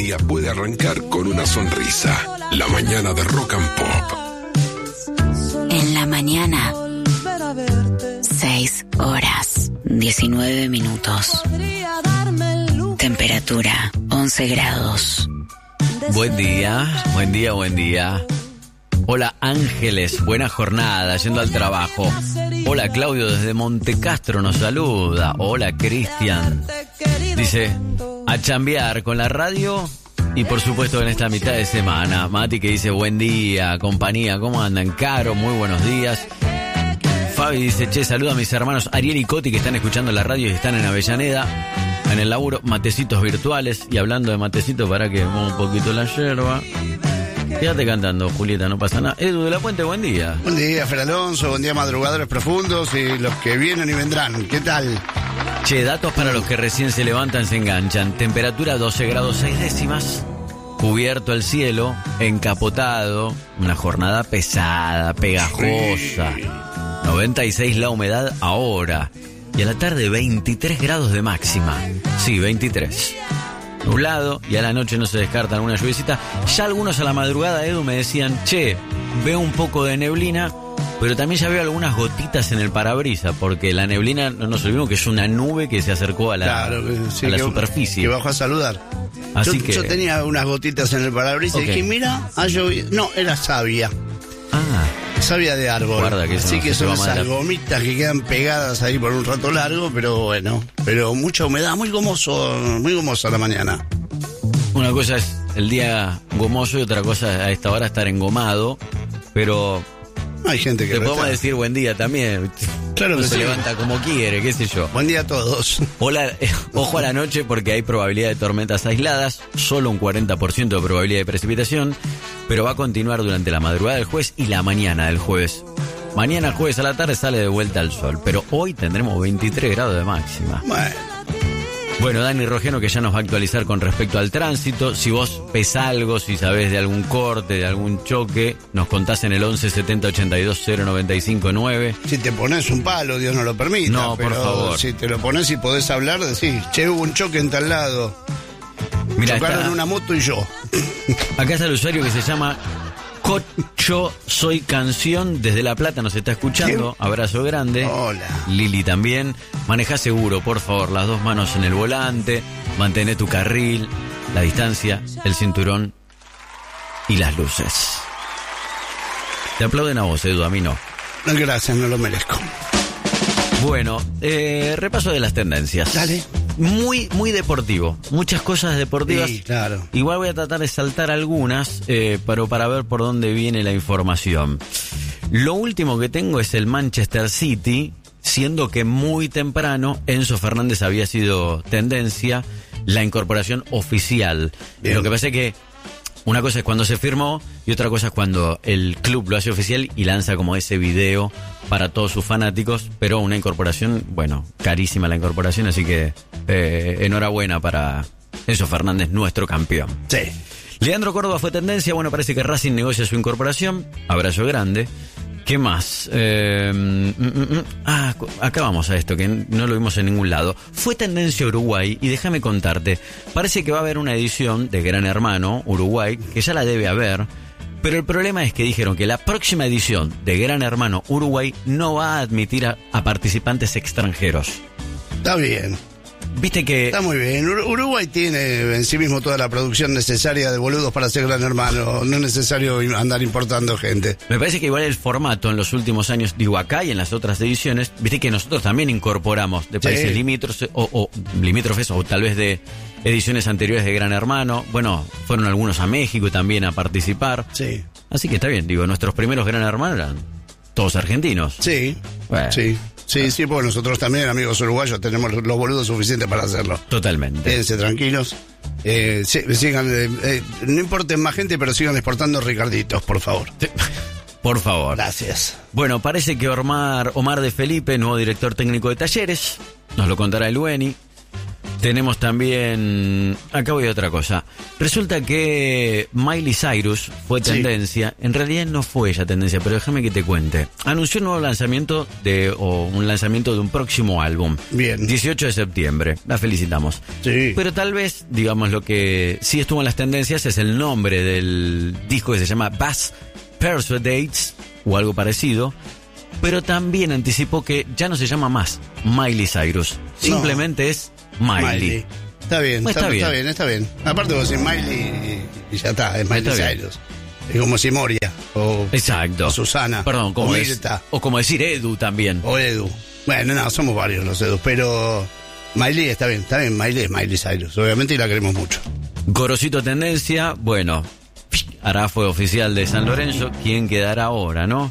día puede arrancar con una sonrisa. La mañana de Rock and Pop. En la mañana, 6 horas, 19 minutos. Temperatura, 11 grados. Buen día, buen día, buen día. Hola Ángeles, buena jornada, yendo al trabajo. Hola Claudio desde Montecastro nos saluda. Hola Cristian. Dice, a chambear con la radio y por supuesto en esta mitad de semana. Mati que dice, buen día, compañía, ¿cómo andan? Caro, muy buenos días. Fabi dice, che, saluda a mis hermanos Ariel y Coti que están escuchando la radio y están en Avellaneda, en el laburo, matecitos virtuales. Y hablando de matecitos, para que ponga un poquito la yerba. Quédate cantando, Julieta, no pasa nada. Edu de la Puente, buen día. Buen día, Fer Alonso, buen día, madrugadores profundos y los que vienen y vendrán. ¿Qué tal? Che, datos para los que recién se levantan, se enganchan. Temperatura 12 grados 6 décimas. Cubierto el cielo, encapotado. Una jornada pesada, pegajosa. 96 la humedad ahora. Y a la tarde 23 grados de máxima. Sí, 23. Nublado y a la noche no se descarta alguna lluviecita. Ya algunos a la madrugada, Edu, me decían, che, veo un poco de neblina, pero también ya veo algunas gotitas en el parabrisas, porque la neblina, no nos olvidemos que es una nube que se acercó a la, sí, a la superficie. Que bajó a saludar. Así yo tenía unas gotitas en el parabrisas y dije, mira, ha llovido. No, era savia. Savia de árbol. Guarda que así que son esas gomitas que quedan pegadas ahí por un rato largo, pero bueno. Pero mucha humedad, muy gomosa la mañana. Una cosa es el día gomoso y otra cosa a esta hora estar engomado, pero hay gente que te podemos decir buen día también. Claro que se levanta como quiere, qué sé yo. Buen día a todos. Hola, ojo a la noche porque hay probabilidad de tormentas aisladas, solo un 40% de probabilidad de precipitación, pero va a continuar durante la madrugada del jueves y la mañana del jueves. Mañana jueves a la tarde sale de vuelta al sol, pero hoy tendremos 23 grados de máxima. Bueno, Dani Rogeno que ya nos va a actualizar con respecto al tránsito. Si vos ves algo, si sabés de algún corte, de algún choque, nos contás en el 11 70 82 095 9. Si te pones un palo, Dios no lo permita. No, pero por favor. Si te lo pones y podés hablar, decís, che, hubo un choque en tal lado. Mirá, chocaron una moto y yo. Acá está el usuario que se llama Cocho Soy Canción, desde La Plata nos está escuchando. ¿Qué? Abrazo grande. Hola. Lili también. Maneja seguro, por favor, las dos manos en el volante, mantené tu carril, la distancia, el cinturón y las luces. Te aplauden a vos, Edu, a mí no. Gracias, no lo merezco. Bueno, repaso de las tendencias. Dale. Muy deportivo, muchas cosas deportivas. Sí, claro. Igual voy a tratar de saltar algunas, pero para ver por dónde viene la información. Lo último que tengo es el Manchester City, siendo que muy temprano Enzo Fernández había sido tendencia, la incorporación oficial. Bien. Lo que pasa es que una cosa es cuando se firmó y otra cosa es cuando el club lo hace oficial y lanza como ese video para todos sus fanáticos, pero una incorporación, bueno, carísima la incorporación, así que enhorabuena para Enzo Fernández, nuestro campeón. Sí. Leandro Córdoba fue tendencia, bueno, parece que Racing negocia su incorporación, abrazo grande. ¿Qué más? Acá vamos a esto, que no lo vimos en ningún lado. Fue tendencia Uruguay, y déjame contarte, parece que va a haber una edición de Gran Hermano Uruguay, que ya la debe haber, pero el problema es que dijeron que la próxima edición de Gran Hermano Uruguay no va a admitir a participantes extranjeros. Está bien. Viste que... Está muy bien. Uruguay tiene en sí mismo toda la producción necesaria de boludos para ser Gran Hermano. No es necesario andar importando gente. Me parece que igual el formato en los últimos años, digo acá y en las otras ediciones, viste que nosotros también incorporamos de países limítrofes o tal vez de ediciones anteriores de Gran Hermano. Bueno, fueron algunos a México también a participar. Sí. Así que está bien, digo, nuestros primeros Gran Hermanos eran todos argentinos. Sí, bueno. Sí, porque nosotros también, amigos uruguayos, tenemos los boludos suficientes para hacerlo. Totalmente. Quédense tranquilos. Sigan, no importen más gente, pero sigan exportando Ricarditos, por favor. Sí. Por favor. Gracias. Bueno, parece que Omar de Felipe, nuevo director técnico de Talleres, nos lo contará el Lueni. Tenemos también... Acá voy a otra cosa. Resulta que Miley Cyrus fue tendencia. En realidad no fue ella tendencia, pero déjame que te cuente. Anunció un nuevo lanzamiento de un próximo álbum. Bien. 18 de septiembre. La felicitamos. Sí. Pero tal vez, digamos, lo que sí estuvo en las tendencias es el nombre del disco, que se llama Bass Persuades o algo parecido. Pero también anticipó que ya no se llama más Miley Cyrus. Simplemente es Miley. Está bien, está bien. Aparte vos decís Miley y ya está, es Miley Cyrus. Es como si Moria o, exacto. O Susana. Perdón, como o Mirta. O como decir Edu también. O Edu. Bueno, no, somos varios los Edu, pero Miley está bien, Miley es Miley Cyrus, obviamente, y la queremos mucho. Gorosito tendencia, bueno, hará fue oficial de San Lorenzo, ¿quién quedará ahora, no?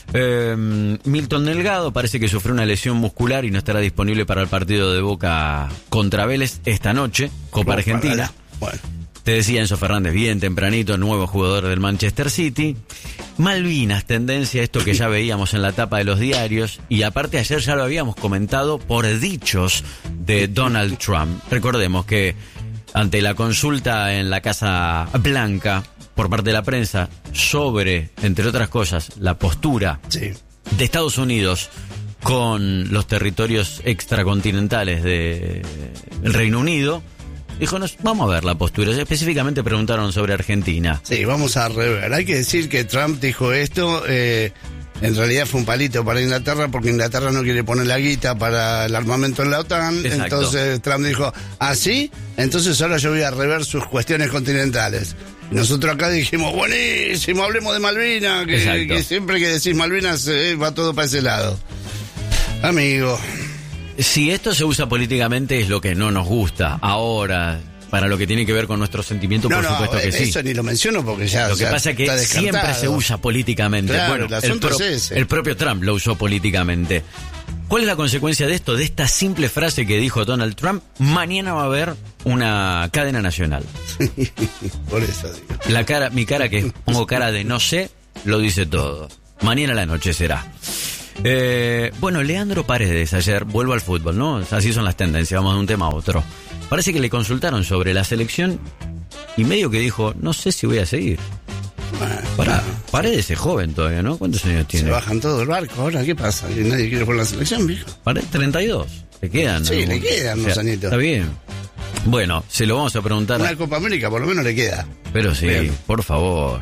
Milton Delgado parece que sufrió una lesión muscular y no estará disponible para el partido de Boca contra Vélez esta noche, Copa Argentina. Bueno. Te decía Enzo Fernández, bien tempranito, nuevo jugador del Manchester City. Malvinas, tendencia, esto que ya veíamos en la tapa de los diarios. Y aparte ayer ya lo habíamos comentado por dichos de Donald Trump. Recordemos que ante la consulta en la Casa Blanca por parte de la prensa sobre, entre otras cosas, la postura de Estados Unidos con los territorios extracontinentales del Reino Unido, dijo, vamos a ver la postura. Específicamente preguntaron sobre Argentina. Sí, vamos a rever. Hay que decir que Trump dijo esto, en realidad fue un palito para Inglaterra, porque Inglaterra no quiere poner la guita para el armamento en la OTAN. Exacto. Entonces Trump dijo, ¿así? Entonces ahora yo voy a rever sus cuestiones continentales. Nosotros acá dijimos, buenísimo, hablemos de Malvinas, que siempre que decís Malvinas va todo para ese lado. Amigo. Si esto se usa políticamente es lo que no nos gusta. Ahora, para lo que tiene que ver con nuestro sentimiento, por supuesto que sí. Eso ni lo menciono porque ya lo que pasa es que siempre se usa políticamente. Claro, bueno, el asunto es ese. El propio Trump lo usó políticamente. ¿Cuál es la consecuencia de esto? De esta simple frase que dijo Donald Trump: mañana va a haber una cadena nacional. Por eso digo. Mi cara, que pongo cara de no sé, lo dice todo. Mañana a la noche será. Bueno, Leandro Paredes ayer, vuelvo al fútbol, ¿no? Así son las tendencias, vamos de un tema a otro. Parece que le consultaron sobre la selección y medio que dijo, no sé si voy a seguir. Paredes es joven todavía, ¿no? ¿Cuántos años tiene? Se bajan todo el barco ahora, ¿qué pasa? ¿Nadie quiere jugar la selección, viejo? 32, le quedan. Sí, le quedan unos añitos. Está bien. Bueno, se lo vamos a preguntar. Una Copa América por lo menos le queda. Pero sí, bien. Por favor.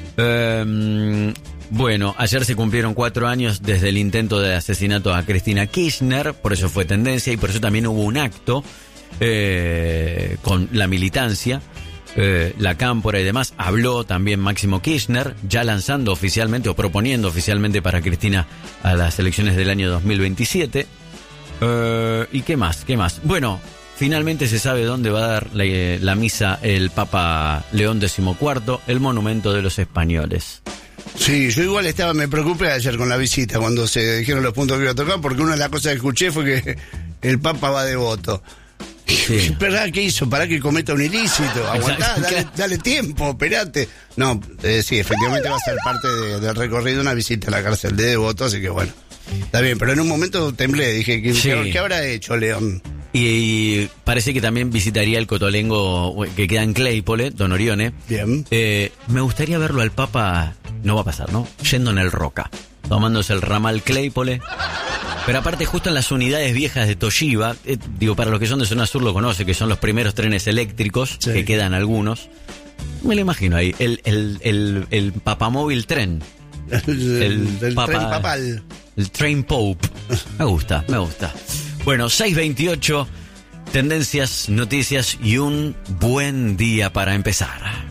Bueno, ayer se cumplieron 4 años desde el intento de asesinato a Cristina Kirchner, por eso fue tendencia y por eso también hubo un acto con la militancia, la Cámpora y demás. Habló también Máximo Kirchner, ya lanzando oficialmente o proponiendo oficialmente para Cristina a las elecciones del año 2027. ¿Y qué más? Bueno, finalmente se sabe dónde va a dar la misa el Papa León XIV, el monumento de los españoles. Sí, yo igual me preocupé ayer con la visita, cuando se dijeron los puntos que iba a tocar, porque una de las cosas que escuché fue que el Papa va devoto. Sí. Esperá, ¿qué hizo? ¿Para que cometa un ilícito? Aguantá, dale tiempo, esperate. No, sí, efectivamente va a ser parte del recorrido una visita a la cárcel de Devoto, así que bueno, está bien, pero en un momento temblé, dije, ¿qué habrá hecho León? Y parece que también visitaría el Cotolengo que queda en Claypole, Don Orione. Bien. Me gustaría verlo al Papa, no va a pasar, ¿no? Yendo en el Roca, tomándose el ramal Claypole. Pero aparte justo en las unidades viejas de Toshiba, para los que son de zona sur lo conoce, que son los primeros trenes eléctricos, que quedan algunos. Me lo imagino ahí, el papamóvil tren. El tren papal. El train pope. Me gusta. Bueno, 6:28, tendencias, noticias y un buen día para empezar.